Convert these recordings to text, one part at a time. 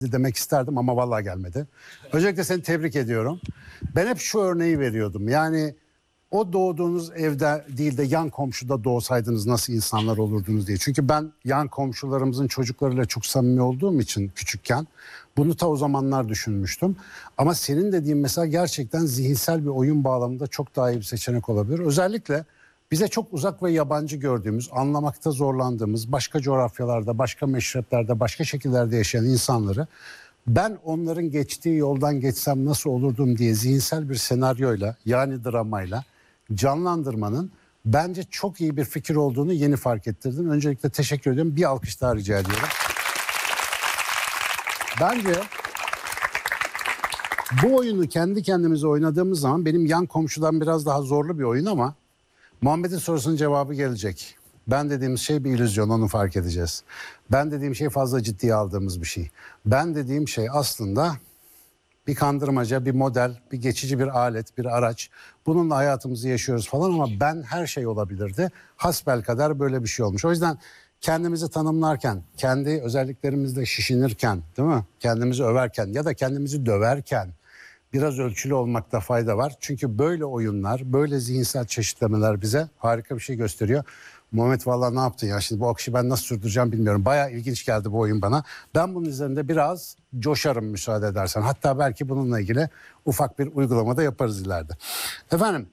demek isterdim ama vallahi gelmedi. Öncelikle seni tebrik ediyorum. Ben hep şu örneği veriyordum. Yani o doğduğunuz evde değil de yan komşuda doğsaydınız nasıl insanlar olurdunuz diye. Çünkü ben yan komşularımızın çocuklarıyla çok samimi olduğum için küçükken bunu ta o zamanlar düşünmüştüm. Ama senin dediğin mesela gerçekten zihinsel bir oyun bağlamında çok daha iyi bir seçenek olabilir. Özellikle bize çok uzak ve yabancı gördüğümüz, anlamakta zorlandığımız, başka coğrafyalarda, başka meşreplerde, başka şekillerde yaşayan insanları ben onların geçtiği yoldan geçsem nasıl olurdum diye zihinsel bir senaryoyla, yani dramayla canlandırmanın bence çok iyi bir fikir olduğunu yeni fark ettirdim. Öncelikle teşekkür ediyorum. Bir alkış daha rica ediyorum. Bence bu oyunu kendi kendimize oynadığımız zaman benim yan komşudan biraz daha zorlu bir oyun ama Muhammed'in sorusunun cevabı gelecek. Ben dediğimiz şey bir illüzyon, onu fark edeceğiz. Ben dediğim şey fazla ciddiye aldığımız bir şey. Ben dediğim şey aslında bir kandırmaca, bir model, bir geçici bir alet, bir araç. Bununla hayatımızı yaşıyoruz falan ama ben her şey olabilirdi. Hasbelkader böyle bir şey olmuş. O yüzden kendimizi tanımlarken, kendi özelliklerimizle şişinirken, değil mi? Kendimizi överken ya da kendimizi döverken biraz ölçülü olmakta fayda var. Çünkü böyle oyunlar, böyle zihinsel çeşitlemeler bize harika bir şey gösteriyor. Muhammed vallahi ne yaptın ya? Şimdi bu akışı ben nasıl sürdüreceğim bilmiyorum. Bayağı ilginç geldi bu oyun bana. Ben bunun üzerinde biraz coşarım müsaade edersen. Hatta belki bununla ilgili ufak bir uygulama da yaparız ileride. Efendim,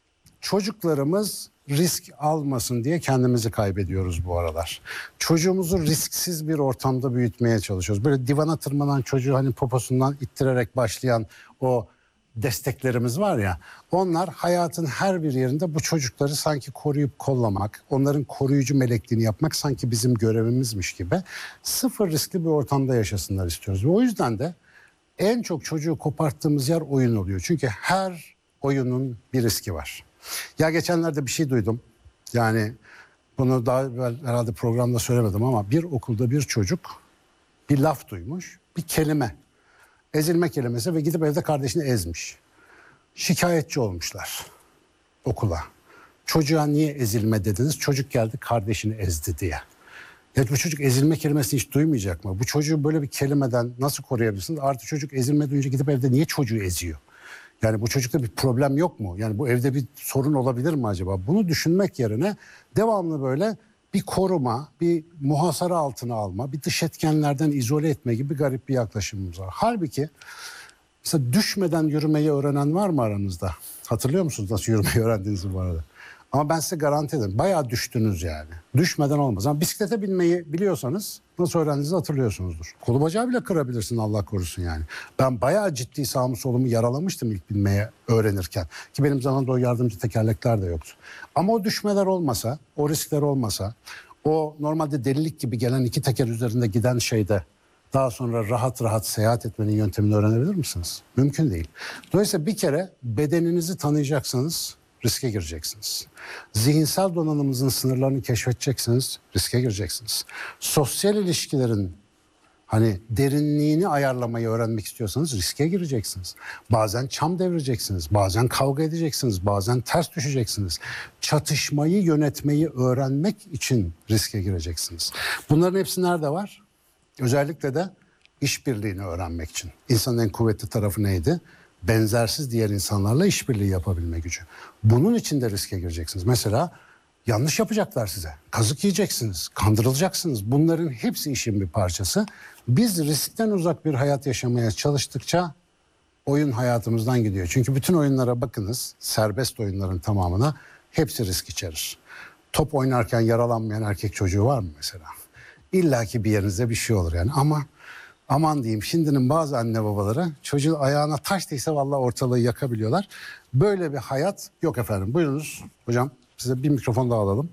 çocuklarımız risk almasın diye kendimizi kaybediyoruz bu aralar. Çocuğumuzu risksiz bir ortamda büyütmeye çalışıyoruz. Böyle divana tırmanan çocuğu hani poposundan ittirerek başlayan o desteklerimiz var ya, onlar hayatın her bir yerinde bu çocukları sanki koruyup kollamak, onların koruyucu melekliğini yapmak sanki bizim görevimizmiş gibi sıfır riskli bir ortamda yaşasınlar istiyoruz. Ve o yüzden de en çok çocuğu koparttığımız yer oyun oluyor. Çünkü her oyunun bir riski var. Ya geçenlerde bir şey duydum. Yani bunu daha evvel herhalde programda söylemedim ama bir okulda bir çocuk bir laf duymuş, bir kelime. Ezilme kelimesi ve gidip evde kardeşini ezmiş. Şikayetçi olmuşlar okula. Çocuğa niye ezilme dediniz? Çocuk geldi kardeşini ezdi diye. Ya bu çocuk ezilme kelimesini hiç duymayacak mı? Bu çocuğu böyle bir kelimeden nasıl koruyabilirsiniz? Artı çocuk ezilme duyunca gidip evde niye çocuğu eziyor? Yani bu çocukta bir problem yok mu? Yani bu evde bir sorun olabilir mi acaba? Bunu düşünmek yerine devamlı böyle bir koruma, bir muhasara altına alma, bir dış etkenlerden izole etme gibi garip bir yaklaşımımız var. Halbuki mesela düşmeden yürümeyi öğrenen var mı aranızda? Hatırlıyor musunuz nasıl yürümeyi öğrendiğinizi bu arada? Ama ben size garanti ederim. Bayağı düştünüz yani. Düşmeden olmaz. Ama bisiklete binmeyi biliyorsanız nasıl öğrendiğinizi hatırlıyorsunuzdur. Kolu bacağı bile kırabilirsin Allah korusun yani. Ben bayağı ciddi sağımı solumu yaralamıştım ilk binmeye öğrenirken. Ki benim zamanımda o yardımcı tekerlekler de yoktu. Ama o düşmeler olmasa, o riskler olmasa, o normalde delilik gibi gelen iki teker üzerinde giden şeyde daha sonra rahat rahat seyahat etmenin yöntemini öğrenebilir misiniz? Mümkün değil. Dolayısıyla bir kere bedeninizi tanıyacaksanız riske gireceksiniz. Zihinsel donanımınızın sınırlarını keşfedeceksiniz, riske gireceksiniz. Sosyal ilişkilerin hani derinliğini ayarlamayı öğrenmek istiyorsanız riske gireceksiniz. Bazen çam devireceksiniz, bazen kavga edeceksiniz, bazen ters düşeceksiniz. Çatışmayı yönetmeyi öğrenmek için riske gireceksiniz. Bunların hepsi nerede var? Özellikle de işbirliğini öğrenmek için. İnsanın en kuvvetli tarafı neydi? Benzersiz diğer insanlarla işbirliği yapabilme gücü. Bunun için de riske gireceksiniz. Mesela yanlış yapacaklar size. Kazık yiyeceksiniz, kandırılacaksınız. Bunların hepsi işin bir parçası. Biz riskten uzak bir hayat yaşamaya çalıştıkça oyun hayatımızdan gidiyor. Çünkü bütün oyunlara bakınız, serbest oyunların tamamına hepsi risk içerir. Top oynarken yaralanmayan erkek çocuğu var mı mesela? İlla ki bir yerinizde bir şey olur yani ama aman diyeyim şimdinin bazı anne babaları çocuğun ayağına taş değse vallahi ortalığı yakabiliyorlar. Böyle bir hayat yok efendim. Buyurunuz hocam, size bir mikrofon daha alalım.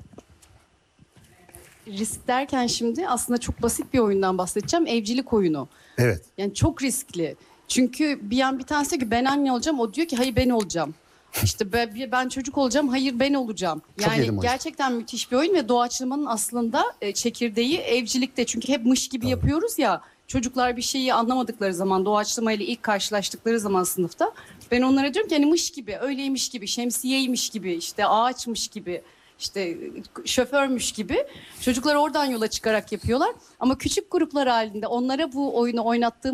Risk derken şimdi aslında çok basit bir oyundan bahsedeceğim. Evcilik oyunu. Evet. Yani çok riskli. Çünkü bir tanesi diyor ki ben anne olacağım. O diyor ki hayır ben olacağım. İşte ben çocuk olacağım. Hayır ben olacağım. Yani gerçekten müthiş bir oyun ve doğaçlamanın aslında çekirdeği evcilikte. Çünkü hep mış gibi yapıyoruz ya. Çocuklar bir şeyi anlamadıkları zaman, doğaçlamayla ilk karşılaştıkları zaman sınıfta ben onlara diyorum ki hani mış gibi, öyleymiş gibi, şemsiyeymiş gibi, işte ağaçmış gibi. işte şoförmüş gibi. Çocuklar oradan yola çıkarak yapıyorlar. Ama küçük gruplar halinde onlara bu oyunu oynattığım